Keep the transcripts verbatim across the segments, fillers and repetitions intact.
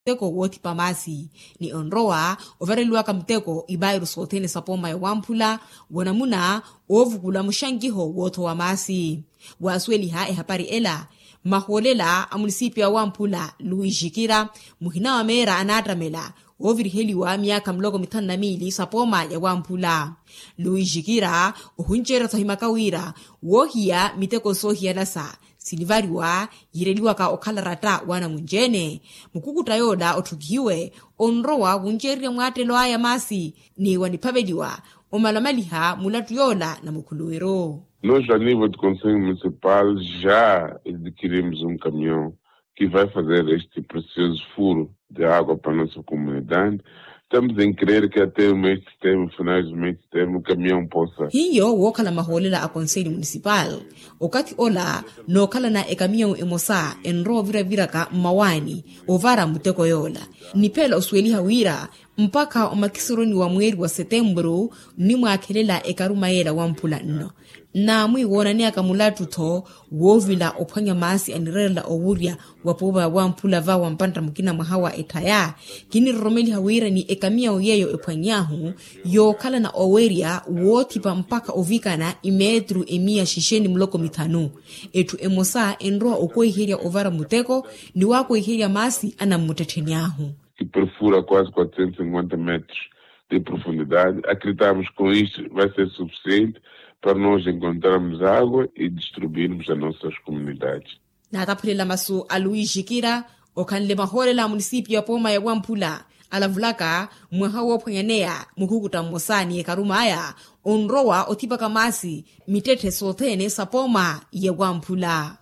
mteko woti pamasi ni onroa overelua ka mteko ibairu sotene sapoma ya wampula wanamuna ovukula mushangiho woto wa masi wasweli ha e hapari ela maholela a munisipio ya wampula Luis Jikira muhina wa mera anatamela oviriheliwa miaka mlogo mitano na mili sapoma ya wampula. Luis Jikira uhunjera tahimakawira wohia miteko sohia nasa silivariwa yireliwa ka okalarata wana munjene mukukuta yoda otukiwe onroa unjeri mwatelo aya masi ni wanipabediwa omalamaliha mulatu yola na mukuluero. Nós, a nível de Conselho Municipal, já adquirimos um caminhão que vai fazer este precioso furo de água para a nossa comunidade. Estamos em crer que até o mês de setembro, finais do mês de setembro, o caminhão possa. Hiyo wokala maholela a Conselho Municipal. Okati ola no kala na e caminhão emosa enro vira viraka mawani ovara muteko yola. Nipela usweli hawira mpaka omakisironi wa mweri wa Setembro ni mwakelela e karumaela wampula nno. Na mwi wona ni akamulatu to wovila opanya masi anirela owuria wapoba wampula va wampanta mukina mahawa etaya kini romeli hawira ni ekamia oyeyo epanyahu yo kala na oweria wotipa mpaka ovikana imetru emia shisheni mloko mitanu etu emosa enroa okoiheria ovara muteko ni wako iheria masi ana mutetenyahu que perfura quase quatrocentos e cinquenta metros de profundidade. Acreditamos que com isto vai ser suficiente para nós encontrarmos água e distribuirmos as nossas comunidades. Na tapulela masu a Luis Jikira okanle mahole la munisipio ya poma ya wampula alavulaka mwahawo pwanyanea mukukuta mosani ya karumaya onroa otipa kamasi mitete sotene sapoma ya wampula.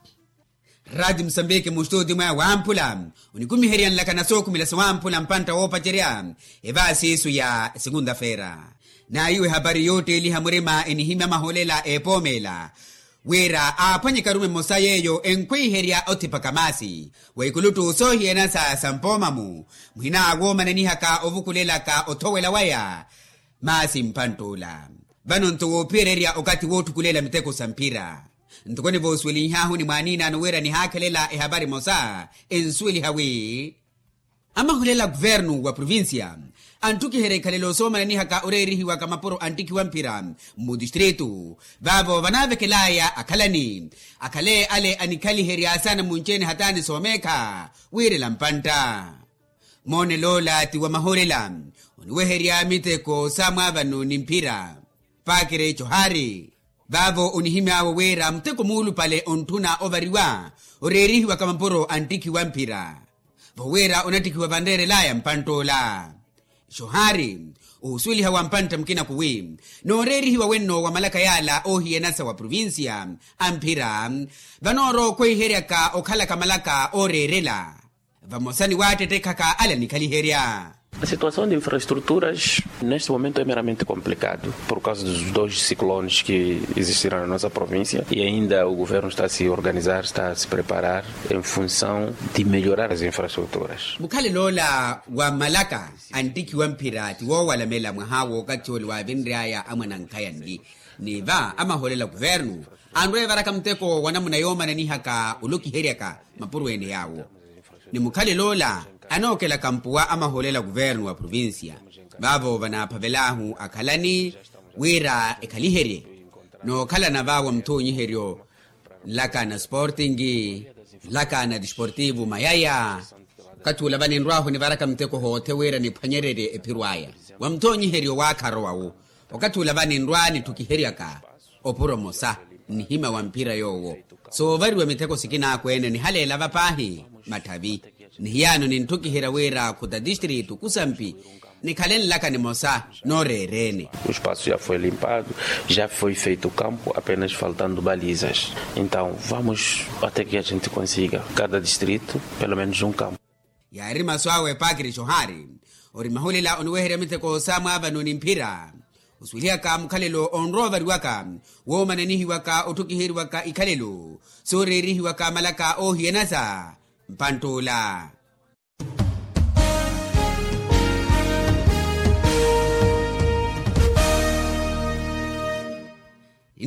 Radio Msambiki mustudi mwa wampula unikumi herian laka na soku milasa wampula mpanta wopa jeria eva sisu ya segunda fera na iwe habari yote ili hamurema enihime maholela epomela wera apanye karume mosayeyo enkwi heria otipa kamasi waikulutu usohi enasa sampomamu muhina agoma nenihaka ovukulela ka otowela waya masi mpantula vano ntuwo pireria okati wotu kulela miteko sampira ntukoni voswili hahu ni mwanina nuwera ni hakelela e habari mosa enswili hawi ama hulela guvernu wa provincia antuki here kalelo soma ni haka orerihi wa kamaporo antiki wampira mu distritu babo vanave kelaya akalani akale ale anikali heria sana munchene hatani someka wire lampanta mone lola tiwa maholela uniwe heria miteko samwa vanu nimpira pakire chohari babo unihime awo wera mteko mulu pale ontuna ovariwa orerihi wa kamaporo antiki wampira wera unatiki wa bandere laya mpantola shohari usuli hawa mpanta mkina kuwi noreri hiwa wenno wa malaka yala ohi enasa wa provincia ampira vanoro kwe heriaka okhala kamalaka orerela vamosani wate tekaka ala nikali heria. A situação de infraestruturas neste momento é meramente complicado por causa dos dois ciclones que existiram na nossa província e ainda o governo está a se organizar, está a se preparar em função de melhorar as infraestruturas. Bukale lola wa malaka antiki wampira tiwo wala mela mwahawo kacholi wa vendriaya amanankayandi ni va ama holela governo andwe varaka mteko wanamuna yoma na nihaka uluki heriaka mapuruene yawo ni mukale lola anokela kampua ama holela governo wa provincia babo bana pavelahu akalani wira ekaliherie no kala na bawa mtonyi herio laka na sportingi laka na disportivu mayaya katula bani nraho ni baraka mteko hote wira ni panyerere epirwaya wa mtonyi herio wakarowawo wakatula bani nrwani tukiheriaka opuro mosa ni hima wa mpira yowo so vari wa miteko sikina kwene ni halela vapahi matavi ni yano ni ntuki hera wera kuda distritu kusampi ni kalen laka ni mosa no rerene. O espaço já foi limpado, já foi feito o campo, apenas faltando balizas. Então vamos até que a gente consiga cada distrito pelo menos um campo. Ya rima swawe pakiri shohari orimahuli la onwehere miteko samwa abanu ni mpira uswilia ka mkalelo onrovari waka woma nenihi waka otuki heri waka ikalelo sorerihi waka malaka ohi enasa mpantola.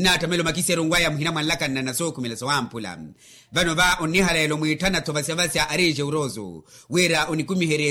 inata melo makisero ngwaya mhina mwanlaka na naso kumila sawampula vano va onihala elo muitana tovasi avasi arije urozo wera onikumi here